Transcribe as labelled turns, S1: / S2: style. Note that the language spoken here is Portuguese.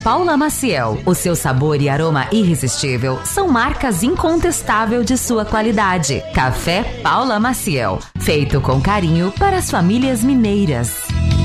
S1: Paula Maciel. O seu sabor e aroma irresistível são marcas incontestáveis de sua qualidade. Café Paula Maciel, feito com carinho para as famílias mineiras.